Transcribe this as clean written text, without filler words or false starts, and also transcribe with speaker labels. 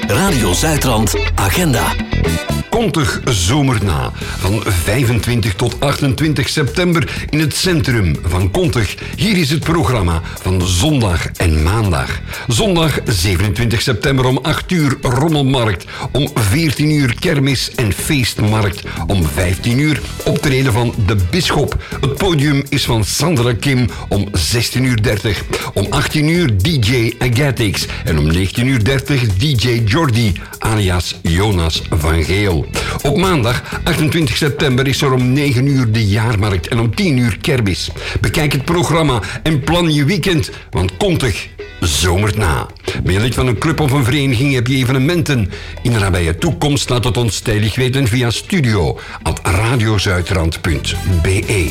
Speaker 1: Radio Zuidrand Agenda.
Speaker 2: Kontig Zomerna. Van 25 tot 28 september in het centrum van Kontig. Hier is het programma van zondag en maandag. Zondag 27 september om 8 uur rommelmarkt. Om 14 uur kermis en feestmarkt. Om 15 uur optreden van De Bisschop. Het podium is van Sandra Kim om 16:30. Om 18 uur DJ Agatix. En om 19:30 DJ Jordi, alias Jonas van Geel. Op maandag 28 september is er om 9 uur de jaarmarkt en om 10 uur kermis. Bekijk het programma en plan je weekend, want Kontig zomert na. Ben je lid van een club of een vereniging, heb je evenementen in de nabije toekomst, laat het ons tijdig weten via studio@radiozuidrand.be.